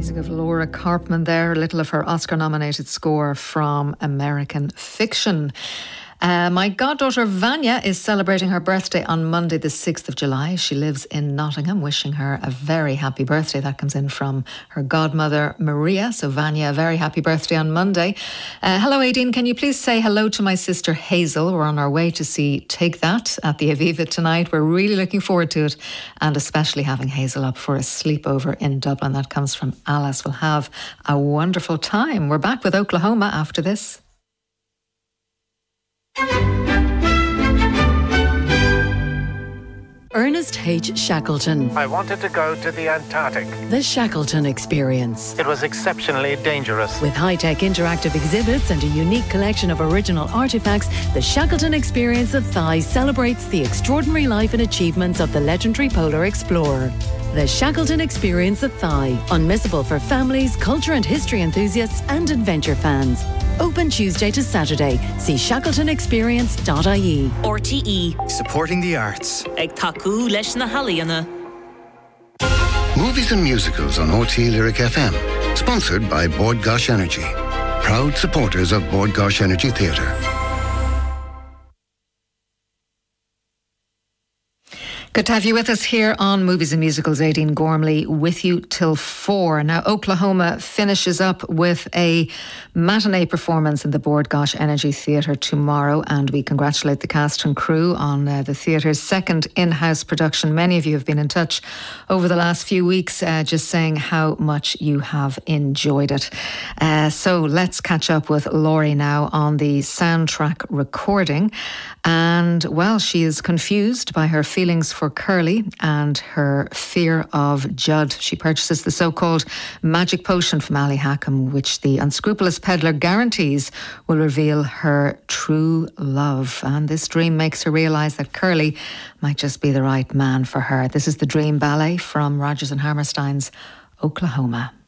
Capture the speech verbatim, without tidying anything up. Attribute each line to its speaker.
Speaker 1: Music of Laura Karpman there, a little of her Oscar-nominated score from American Fiction. Uh, my goddaughter Vanya is celebrating her birthday on Monday the sixth of July. She lives in Nottingham, wishing her a very happy birthday. That comes in from her godmother Maria. So Vanya, a very happy birthday on Monday. Uh, hello Aideen, can you please say hello to my sister Hazel? We're on our way to see Take That at the Aviva tonight. We're really looking forward to it, and especially having Hazel up for a sleepover in Dublin. That comes from Alice. We'll have a wonderful time. We're back with Oklahoma after this.
Speaker 2: Ernest H. Shackleton.
Speaker 3: I wanted to go to the Antarctic.
Speaker 2: The Shackleton Experience.
Speaker 3: It was exceptionally dangerous.
Speaker 2: With high-tech interactive exhibits and a unique collection of original artefacts, the Shackleton Experience at Thai celebrates the extraordinary life and achievements of the legendary polar explorer. The Shackleton Experience at Thai. Unmissable for families, culture and history enthusiasts and adventure fans. Open Tuesday to Saturday. See shackleton experience dot I E.
Speaker 4: R T E.
Speaker 5: Supporting the arts.
Speaker 4: Ag taku leis na halaíonna.
Speaker 5: Movies and musicals on R T E Lyric F M. Sponsored by Bord Gáis Energy. Proud supporters of Bord Gáis Energy Theatre.
Speaker 1: Good to have you with us here on Movies and Musicals. Aideen Gormley with you till four. Now, Oklahoma finishes up with a matinee performance in the Bord Gáis Energy Theatre tomorrow, and we congratulate the cast and crew on uh, the theatre's second in-house production. Many of you have been in touch over the last few weeks, uh, just saying how much you have enjoyed it. Uh, so let's catch up with Laurie now on the soundtrack recording. And, well, she is confused by her feelings for Curly and her fear of Judd. She purchases the so-called magic potion from Ali Hakim, which the unscrupulous peddler guarantees will reveal her true love. And this dream makes her realise that Curly might just be the right man for her. This is the Dream Ballet from Rodgers and Hammerstein's Oklahoma.